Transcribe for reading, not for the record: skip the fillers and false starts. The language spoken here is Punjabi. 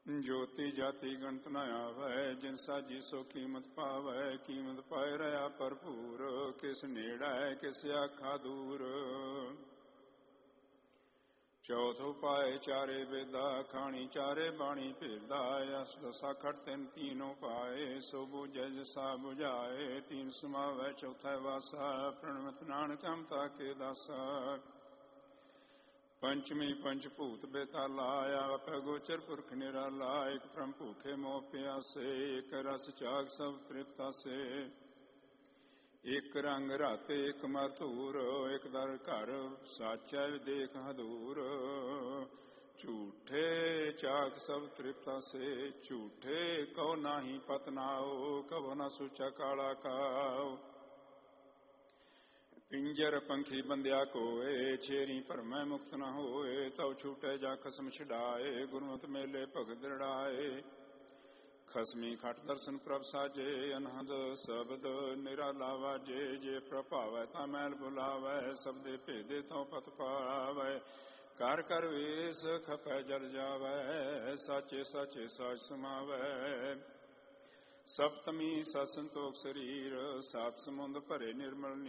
ਜੋਤੀ ਜਾਤੀ ਗਣਤ ਨ ਆਵੈ, ਜਿਨ ਸਾਜੀ ਸੋ ਕੀਮਤ ਪਾਵੈ। ਕੀਮਤ ਪਾਏ ਰਹਾ ਭਰਪੂਰ, ਕਿਸ ਨੇੜੈ ਕਿਸ ਆਖਾ ਦੂਰ। ਚੌਥੋ ਪਾਏ ਚਾਰੇ ਵੇਦਾ, ਖਾਣੀ ਚਾਰੇ ਬਾਣੀ ਭੇਦਾ। ਅਸ ਦਸਾ ਖਟ ਤਿਨ ਤੀਨੋ ਪਾਏ, ਸੋ ਬੂਝੈ ਜਸਾ ਬੁਝਾਏ। ਤੀਨ ਸਮਾਵੈ ਚੌਥਾ ਵਾਸਾ, ਪ੍ਰਣਵਤ ਨਾਨਕ ਅਮਤਾ ਕੇ ਦਾਸਾ। ਪੰਚਮੀ ਪੰਚ ਭੂਤ ਬੇਤਾਲਾ, ਆਪੈ ਗੋਚਰ ਪੁਰਖ ਨਿਰਾਲਾ। ਇਕ ਭ੍ਰਮ ਭੂਖੇ ਮੋਹ ਪਿਆਸੇ, ਇਕ ਰਸ ਚਾਗ ਸਭ ਤ੍ਰਿਪਤਾਸੇ। ਇਕ ਰੰਗ ਰਾਤੇ ਇਕ ਮਰਧੂਰ, ਇਕ ਦਰ ਘਰ ਸਾਚੈ ਦੇਖ ਹਦੂਰ। ਝੂਠੇ ਚਾਕ ਸਭ ਤ੍ਰਿਪਤਾਸੇ, ਝੂਠੇ ਕਉ ਨਾਹੀ ਪਤਨਾਓ। ਕਬੋ ਨ ਸੂਚਾ ਕਾਲਾ ਕਾਓ। ਪਿੰਜਰ ਪੰਖੀ ਬੰਦਿਆ ਕੋਏ, ਛੇਰੀ ਭਰਮੈ ਮੁਕਤ ਨ ਹੋਏ। ਤਉ ਛੂਟੇ ਜਾ ਖਸਮ ਛਡਾਏ, ਗੁਰਮਤਿ ਮੇਲੇ ਭਗਤ ਦ੍ਰਿੜਾਏ। ਖਸਮੀ ਖਟ ਦਰਸ਼ਨ ਪ੍ਰਭ ਸਾਜੇ, ਅਨਹਦ ਸ਼ਬਦ ਨਿਰਾਲਾ ਵਾਜੇ। ਜੇ ਪ੍ਰਭਾਵੈ ਤਾਂ ਮੈਲ ਬੁਲਾਵੈ, ਸਬਦੇ ਭੇਦੇ ਤਉ ਪਤ ਪਾਵੈ। ਕਰ ਕਰ ਵੇਸ ਖਪੈ ਜਲ ਜਾਵੈ, ਸਾਚੇ ਸਾਚੇ ਸਾਚ ਸਮਾਵੈ। ਸਪਤਮੀ ਸਤ ਸੰਤੋਖ ਸਰੀਰ, ਸਤ ਸਮੁੰਦ ਭਰੇ ਨਿਰਮਲ